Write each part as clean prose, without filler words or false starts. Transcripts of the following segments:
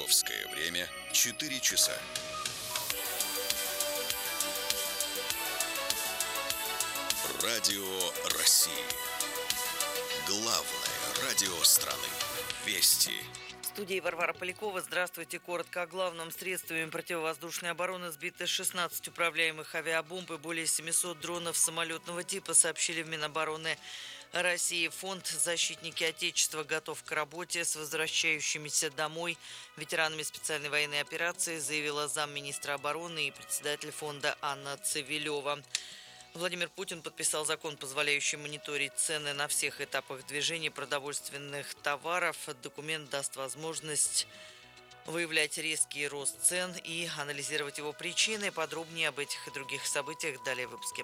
Московское время 4 часа. Радио России. Главное радио страны. Вести. В студии Варвара Полякова. Здравствуйте. Коротко о главном. Средствами противовоздушной обороны сбиты 16 управляемых авиабомб и более 700 дронов самолетного типа, сообщили в Минобороны России. Фонд «Защитники Отечества» готов к работе с возвращающимися домой ветеранами специальной военной операции, заявила замминистра обороны и председатель фонда Анна Цивилева. Владимир Путин подписал закон, позволяющий мониторить цены на всех этапах движения продовольственных товаров. Документ даст возможность выявлять резкий рост цен и анализировать его причины. Подробнее об этих и других событиях далее в выпуске.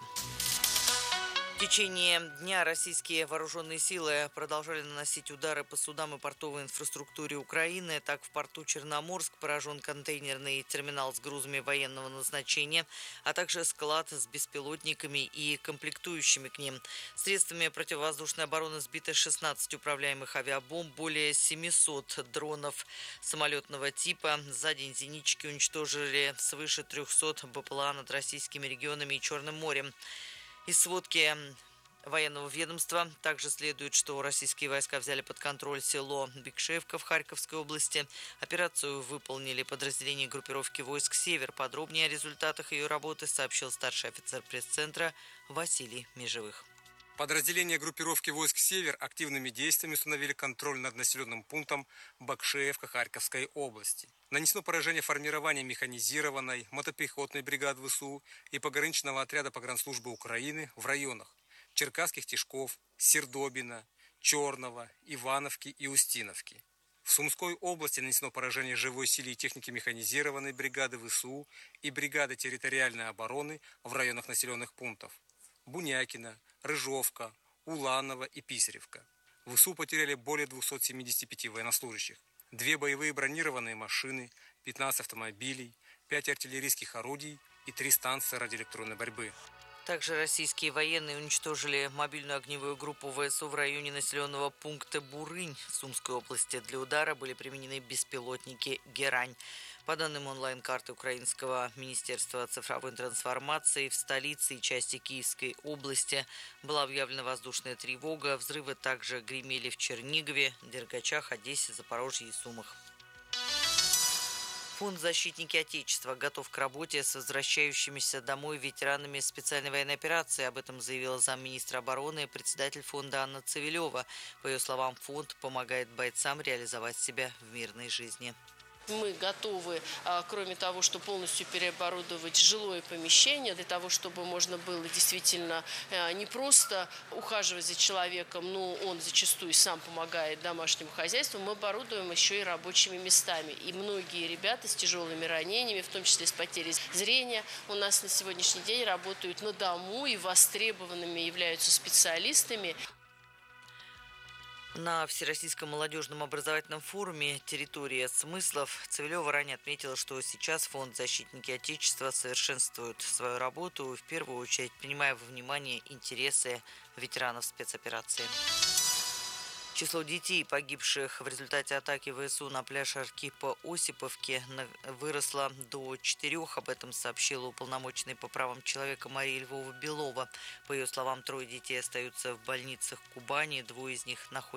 В течение дня российские вооруженные силы продолжали наносить удары по судам и портовой инфраструктуре Украины. Так, в порту Черноморск поражен контейнерный терминал с грузами военного назначения, а также склад с беспилотниками и комплектующими к ним. Средствами противовоздушной обороны сбито 16 управляемых авиабомб, более 700 дронов самолетного типа. За день зенитчики уничтожили свыше 300 БПЛА над российскими регионами и Черным морем. Из сводки военного ведомства также следует, что российские войска взяли под контроль село Бекшеевка в Харьковской области. Операцию выполнили подразделения группировки войск «Север». Подробнее о результатах ее работы сообщил старший офицер пресс-центра Василий Межевых. Подразделения группировки войск «Север» активными действиями установили контроль над населенным пунктом Бекшеевка Харьковской области. Нанесено поражение формирования механизированной мотопехотной бригады ВСУ и пограничного отряда погранслужбы Украины в районах Черкасских Тишков, Сердобина, Черного, Ивановки и Устиновки. В Сумской области нанесено поражение живой силе и техники механизированной бригады ВСУ и бригады территориальной обороны в районах населенных пунктов Бунякина, Рыжовка, Уланово и Писаревка. ВСУ потеряли более 275 военнослужащих, 2 боевые бронированные машины, 15 автомобилей, 5 артиллерийских орудий и 3 станции радиоэлектронной борьбы. Также российские военные уничтожили мобильную огневую группу ВСУ в районе населенного пункта Бурынь в Сумской области. Для удара были применены беспилотники «Герань». По данным онлайн-карты Украинского министерства цифровой трансформации, в столице и части Киевской области была объявлена воздушная тревога. Взрывы также гремели в Чернигове, Дергачах, Одессе, Запорожье и Сумах. Фонд «Защитники Отечества» готов к работе с возвращающимися домой ветеранами специальной военной операции. Об этом заявила замминистра обороны и председатель фонда Анна Цивилева. По ее словам, фонд помогает бойцам реализовать себя в мирной жизни. Мы готовы, кроме того, что полностью переоборудовать жилое помещение, для того, чтобы можно было действительно не просто ухаживать за человеком, но он зачастую сам помогает домашнему хозяйству, мы оборудуем еще и рабочими местами. И многие ребята с тяжелыми ранениями, в том числе с потерей зрения, у нас на сегодняшний день работают на дому и востребованными являются специалистами. На Всероссийском молодежном образовательном форуме «Территория смыслов» Цивилева ранее отметила, что сейчас фонд «Защитники Отечества» совершенствует свою работу, в первую очередь принимая во внимание интересы ветеранов спецоперации. Число детей, погибших в результате атаки ВСУ на пляж Архипа-Осиповки, выросло до 4. Об этом сообщила уполномоченная по правам человека Мария Львова-Белова. По ее словам, 3 детей остаются в больницах Кубани, 2 из них находятся